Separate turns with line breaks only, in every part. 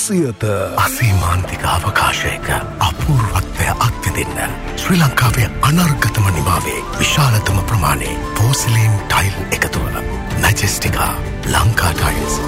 සියත අසීමාන්තික අවකාශයක අපූර්වත්වය අත්විඳින්න ශ්‍රී ලංකාවේ අනර්ගතම නිවාවේ විශාලතම ප්‍රමාණයේ පෝසිලීන් tile එකතුව මැජෙස්ටිකා Lanka tiles.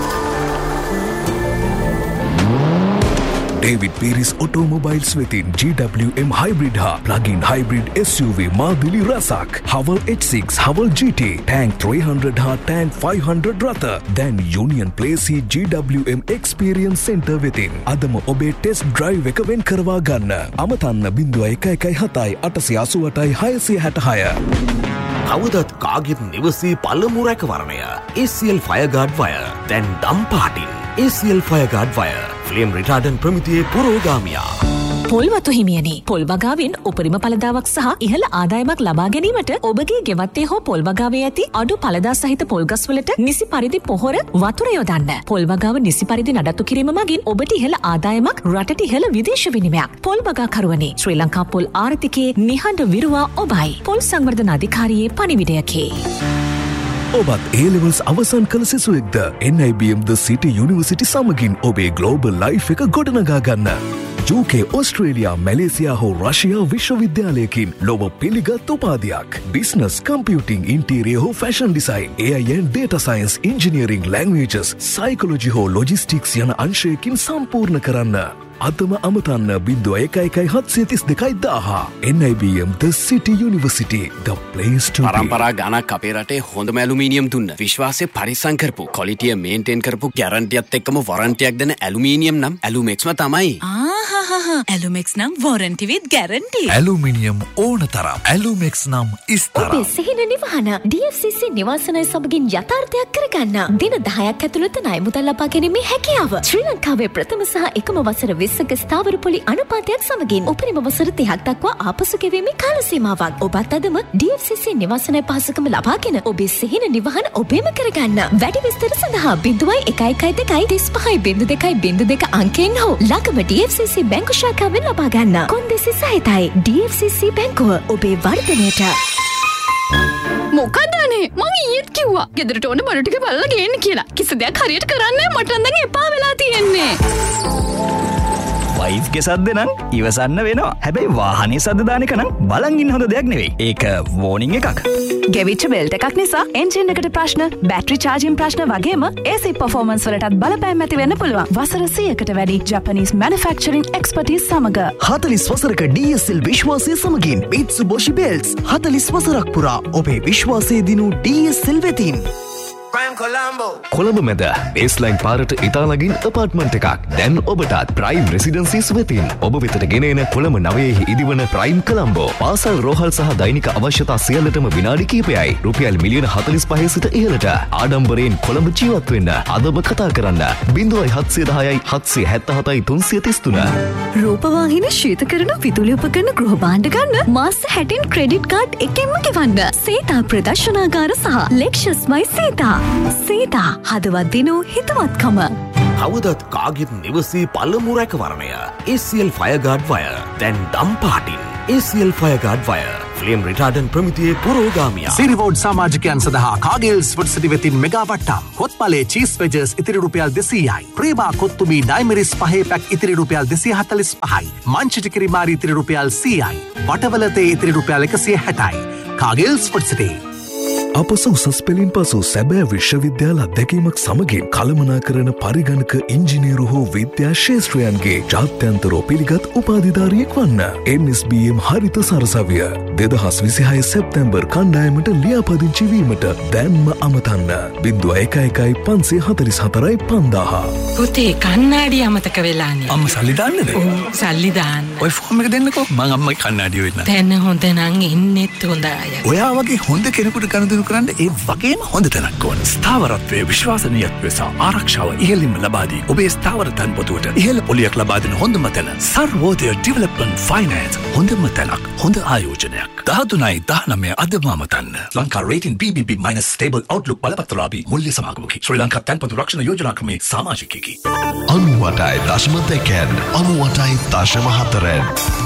David Pieris Automobiles වෙතින් GWM Hybrid හා Plug-in Hybrid SUV මාදිලි රසක් Haval H6 Haval GT Tank 300 හා Tank 500 රථ දැන් Union Place GWM Experience Center වෙතින් අදම ඔබේ ටෙස්ට් ඩ්‍රයිව් එක වෙන් කරවා ගන්න. අමතන්න 0117 888 666.
කවදත් කාගෙත් නිවසේ පළමු රැකවරණය ACL Fireguard Wire දැන් දම් පාටින් ACL Fireguard Wire ෆ්ලේම් රිටාඩන්ට් ප්‍රමිතියේ පුරෝගාමියා.
පොල්වතු හිමියනි, පොල් වගාවෙන් උපරිම පළදාවක් සහ ඉහළ ආදායමක් ලබා ගැනීමට ඔබගේ ගෙවත්තේ හෝ පොල් වගාවේ ඇති අඩු පළදා සහිත පොල් ගස්වලට නිසි පරිදි පොහොර වතුර යොදන්න. පොල් වගාව නිසි පරිදි නඩත්තු කිරීම මගින් ඔබට ඉහළ ආදායමක්, රටට ඉහළ විදේශ විනිමයක්. පොල් වගාකරුවනි, ශ්‍රී ලංකා පොල් ආර්ථිකයේ නිහඬ විරුවා ඔබයි. පොල් සංවර්ධන අධිකාරියේ පණිවිඩයකි.
ඔබත් A-levels අවසන් කළ සිසුවෙක්ද? NIBM The City University සමගින් ඔබේ ග්ලෝබල් ලයිෆ් එක ගොඩනගා ගන්න. UK, ඕස්ට්‍රේලියා, මැලේසියා හෝ රෂියා විශ්වවිද්‍යාලයකින් ලොව පිළිගත් උපාධියක්. බිස්නස්, කම්පියුටිං, ඉන්ටීරියර් හෝ fashion design, AI and data science, engineering, languages, psychology හෝ logistics යන අංශයකින් සම්පූර්ණ කරන්න. අදම අමතන්න 0117321000. NIBM The City University, the place to be.
පරම්පරා ගානක් අපේ රටේ හොඳම ඇලුමිනියම් දුන්න. විශ්වාසය පරිස්සම් කරපු, ක්වොලිටිය මේන්ටේන් කරපු, ගැරන්ටියත් එක්කම වොරන්ටියක් දෙන ඇලුමිනියම් නම් ඇලුමෙක්ස්ම තමයි.
ඇලුමෙක්ස් නම් වොරන්ටි විත් ගැරන්ටි.
ඇලුමිනියම් ඕන තරම්. ඇලුමෙක්ස් නම් ඉස්තරම්.
ඔබේ සිහින නිවහන DFCC නිවාසනය සමගින් යථාර්ථයක් කරගන්න. දින 10ක් ඇතුළත ණය මුදල් ලබා ගැනීමේ හැකියාව. ශ්‍රී ලංකාවේ ප්‍රථම සහ එකම වසර 20ක ස්ථාවර පොලි අනුපාතයක් සමගින් උපරිම වසර 30ක් දක්වා ආපසු ගෙවීමේ කාල සීමාවක්. ඔබත් අදම DFCC නිවාසනය පහසුකම ලබාගෙන ඔබේ සිහින නිවහන ඔබේම කරගන්න. වැඩි විස්තර සඳහා 0112350202 අංකයෙන් හෝ ළඟම DFCC බැංකු ශාඛාවෙන් ලබා ගන්න. කොන්දේසි සහිතයි DFCC බැංකුව ඔබේ වර්ධනයට.
මොකද අනේ මං ඊයේත් කිව්වා ගෙදරට ඕන බඩු ටික බලලා ගේන්න කියලා. කිසි දෙයක් හරියට කරන්නේ මට නම් දැන් එපා වෙලා තියෙන්නේ.
වයිෆ් ගේ සද්ද නම් ඉවසන්න වෙනවා. හැබැයි වාහනේ සද්ද දාන එක නම් බලන් ඉන්න හොඳ දෙයක් නෙවෙයි. ඒක වෝනින් එකක්.
ගෙවිච්ච බෙල්ට් එකක් නිසා එන්ජින් එකට ප්‍රශ්න, බැටරි චාර්ජින් ප්‍රශ්න වගේම AC performance වලටත් බලපෑම් ඇති වෙන්න පුළුවන්. වසර 100කට වැඩි ජපනීස් මැනුෆැක්චරින් එක්ස්පර්ටීස් සමග
40 වසරක DSL විශ්වාසය සමගින් Mitsubishi Belts 40 වසරක් පුරා ඔබේ විශ්වාසය දිනු DSL වෙතින්.
කොළඹ මැද බේස්ලයින් පාරට ඉතාලගින් අපාර්ට්මන්ට් එකක් දැන් ඔබටත් ප්‍රයිම් රෙසිඩන්සිස් වෙතින්. ඔබ වෙතට ගෙනෙන කොළඹ නවයෙහි ඉදිවන ප්‍රයිම් කොළඹෝ. පාසල් රෝහල් සහ දෛනික අවශ්‍යතා සියල්ලටම විනාඩි කිහිපයයි. රුපියල් මිලියන 45 සිට ඉහළට ආඩම්බරයෙන් කොළඹ ජීවත් වෙන්න අදම කතා කරන්න 0710 777 333.
රූපවාහිනී ශීතකරණ විදුලි උපකරණ ගෘහ භාණ්ඩ ගන්න මාස 60න් ක්‍රෙඩිට් කාඩ් එකෙන්ම ගෙවන්න. සීතා ප්‍රදර්ශනාගාර සහ ලෙක්ෂස් මයි සීතා. සීතා හදවත් දිනු හිතවත්කම.
කවදත් කාගෙත් නිවසේ පළමු රැකවරණය ACL Fireguard Wire දැන් දම් පාටින් ACL Fireguard Wire ෆ්ලේම් රිටාඩන්ට් ප්‍රමිතියේ පුරෝගාමියා.
සිරිවෝඩ් සමාජිකයන් සඳහා කාගෙල්ස් ෆුඩ් සිටි වෙතින් මෙගා වට්ටම්. කොත්මලේ චීස් වෙජර්ස් ඉතිරි රුපියල් 200යි. ප්‍රේමා කොත්තුමි ඩයිමරිස් පහේ පැක් ඉතිරි රුපියල් 245යි. මංචිටි කිරිමාරි ඉතිරි රුපියල් 100යි. වටවලතේ ඉතිරි රුපියල් 160යි. කාගෙල්ස් ෆුඩ් සිටි.
අප සුසස් පෙළින් පසු සැබෑ විශ්වවිද්‍යාල අත්දැකීමක් සමගින් කළමනා කරන පරිගණක ඉංජිනේරු හෝ විද්‍යා ශේෂ්ත්‍රයන්ගේ ජාත්‍යන්තරෝ පිළිගත් උපාධිධාරියෙක් වන්න. MSBM හරිත සරසවිය 2026 සැප්තැම්බර් කණ්ඩායමට ලියාපදිංචි වීමට දැන්ම අමතන්න 0111 544 5000.
පුතේ කන්නාඩි අමතක වෙලානේ.
අම්ම සල්ලි දාන්නද?
සල්ලි දාන්න.
ඔය ෆෝම් එක දෙන්නකෝ. මං අම්මගේ කන්නාඩිය වෙන්න.
දැන් හොඳ නම් ඉන්නෙත් හොඳ අය.
ඔයා වගේ හොඳ කෙනෙකුට ගනුදෙනු කරන්න ඒ වගේම හොඳ තැනක් ඕන. ස්ථාවරත්වයේ විශ්වාසනීයත්වය සහ ආරක්ෂාව ඉහළින්ම ලබා දී ඔබේ ස්ථාවර තන්පොතුවට ඉහළ පොලියක් ලබා දෙන හොඳම තැන සර්වෝදය ඩෙවලොප්මන්ට් ෆයිනෑන්ස්. හොඳම තැනක්, හොඳ ආයෝජනයක්. 13/19 අදම අමතන්න. Lanka rating BBB- stable Outlook බලපත්‍රලාභී මුල්‍ය සමාගමකි. ශ්‍රී ලංකා තන්පොතු රක්ෂණ යෝජනා ක්‍රමේ සමාජිකයෙකි.
98.4